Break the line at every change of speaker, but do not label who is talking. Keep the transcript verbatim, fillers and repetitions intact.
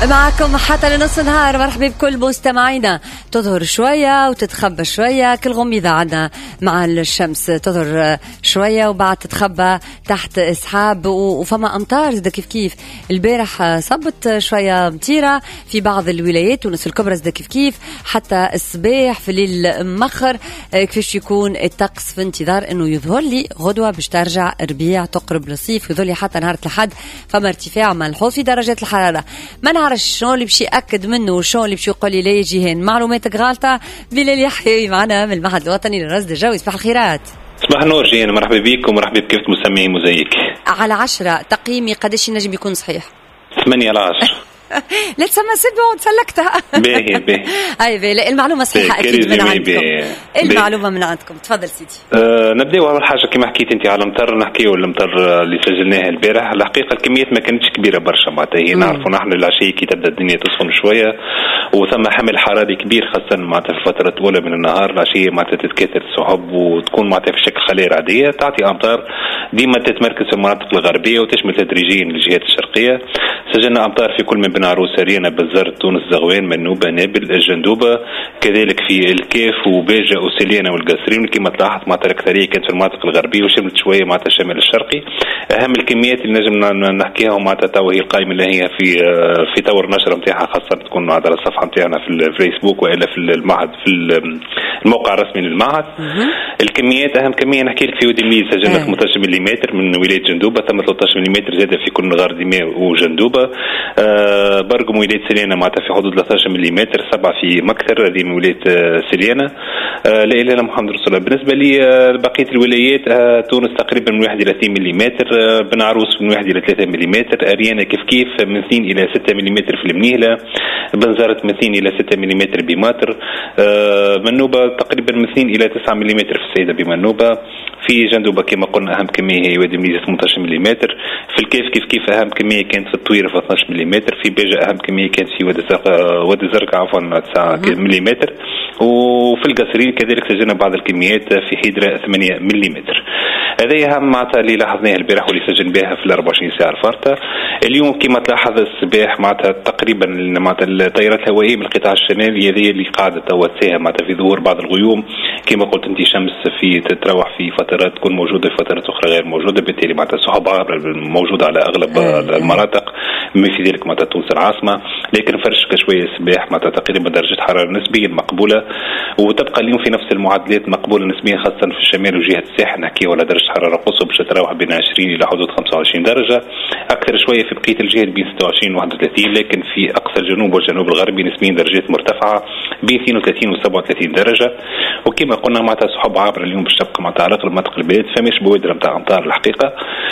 معكم حتى لنص النهار. مرحبا بكل مستمعينا. تظهر شوية وتتخبى شوية، كل غميضة عنا مع الشمس تظهر شوية وبعد تتخبى تحت سحاب وفما أمطار زي كيف كيف. البارح صبت شوية مطيرة في بعض الولايات ونص الكبرى زي كيف كيف حتى الصباح في الليل مخر. كيفاش يكون الطقس في انتظار انه يظهر لي غدوة باش ترجع ربيع تقرب للصيف، يظهر لي حتى نهار الأحد فما ارتفاع ملحوظ في درجات الحرارة. ما نعرف شنو اللي بشي أكد منه وشنو اللي بشي يقول لي لا جيهان معلوماتك غالطة. بلال يحيى معنا من المعهد الوطني للرصد الجوي. صباح الخيرات.
صباح النور جيهان، مرحبا بكم ومرحبا بكيف مسمعين موزايك.
على عشرة تقييمي قداش ينجم يكون صحيح؟
ثمانية على عشرة.
لا تسمى سلبة وتسلكتها.
باهي باهي.
أي باهي، المعلومة صحيحة أكيد من عندكم. المعلومة من عندكم، تفضل سيدي.
أه نبدأ أول حاجة كما حكيت أنت على المطر، نحكيو المطر اللي سجلناه البارح. الحقيقة الكميات ما كانتش كبيرة برشا معناتها، هي نعرفوا نحن العشية كي تبدأ الدنيا تسخن شوية وثم حمل حراري كبير خاصة معناتها في الفترة الأولى من النهار. العشية معناتها تتكاثر السحب وتكون معناتها في شكل خلير عادية، تعطي أمطار ديما تتمركز في المناطق الغربية وتشمل تدريجيا الجهات الشرقية. سجلنا أمطار في كل من بن عروس، رينا، بزرت، تونس، زغوان، منوبة، نابل، الجندوبة، كذلك في الكاف وباجة وسليانة والقصرين. كما تلاحظ معناتها الأكثرية كانت في المناطق الغربية وشملت شوية معناتها الشمال الشرقي. أهم الكميات اللي نجم نحكيها معناتها تو هي القائمة اللي هي في في طور النشرة نتاعها، خاصة تكون على الصفحة نتاعنا في الفيسبوك وإلا في المعهد في الموقع الرسمي للمعهد. الكميات أهم كمية نحكي لك في وادي الميز سجلنا ثمانية عشر ملم من ولاية جندوبة، ثم ثلاثة عشر ملم زاد في كل نغار دماء وجندوبة. أه برقم ولاية سليانة معناتها في حدود ثلاثة عشر ملم، سبعة في مكثر هذه من ولاية سليانة. أه لا إله إلا محمد رسول الله. بالنسبة لي بقية الولايات أه تونس تقريبا من واحد إلى اثنين ملم، أه بن عروس من واحد إلى ثلاثة ملم، أريانا كيف كيف من اثنين إلى ستة ملم في المنيهلة، بنزرت من اثنين إلى ستة ملم بماتر، أه منوبة تقريبا من اثنين إلى تسعة ملم في السيدة بمنوبة. في جندوبة كما قلنا أهم كمية هي وادي مليزة ثمانية عشر ملم. في الكيف كيف كيف أهم كمية كانت في الطويرة في اثناشر ملم. في بيجة أهم كمية كانت في وادي الزرقاء وادي الزرقاء عفوا تسعة ملم. وفي القصرين كذلك سجلنا بعض الكميات في حيدرة ثمانية ملم. هذه أهم معناتها اللي لاحظناها البارح واللي سجل بها في الأربعة وعشرين ساعة الفارطة. اليوم كما تلاحظ الصباح معناتها تقريبا معناتها التيارات الهوائية من القطاع الشمالي هذه اللي قاعدة توا تساهم معناتها في ظهور بعض الغيوم. كما قلت أنت شمس في تتراوح في فترات تكون موجودة في فترات أخرى غير موجودة، بالتالي معناتها سحب موجودة على أغلب المناطق من في ذلك معناتها تونس العاصمة، لكن فرشك شوية الصباح معناتها تقريبا درجة حرارة نسبيا مقبولة، وتبقى اليوم في نفس المعدلات مقبولة نسبيا خاصة في الشمال وجهة الساحل. نحكي ولا درجة حرارة قصوى باش تتراوح بين عشرين إلى حدود خمسة وعشرين درجة، أكثر شوية في بقية الجهات بين ستة وعشرين و واحد وثلاثين، لكن في أقصى الجنوب والجنوب الغربي نسبيا درجات مرتفعة بين اثنين وثلاثين و سبعة وثلاثين درجة. وكما قلنا معناتها سحب عابرة اليوم باش تبقى معناتها على أغلب مناطق البلاد، فماش بوادر نتاع أمطار الحقيقة.